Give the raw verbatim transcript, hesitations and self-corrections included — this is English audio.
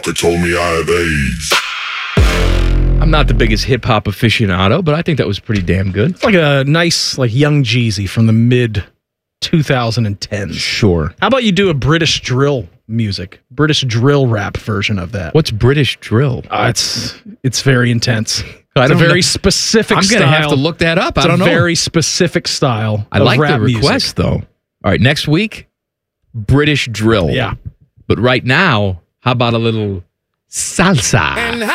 They told me I have AIDS. I'm not the biggest hip hop aficionado, but I think that was pretty damn good. It's like a nice, like young Jeezy from the mid twenty tens. Sure. How about you do a British drill music, British drill rap version of that? What's British drill? Uh, it's it's very intense. I It's a don't very know. specific I'm style. going to have to look that up. It's I don't a know. very specific style. I of like rap the request, music. though. All right, next week, British drill. Yeah. But right now, how about a little salsa?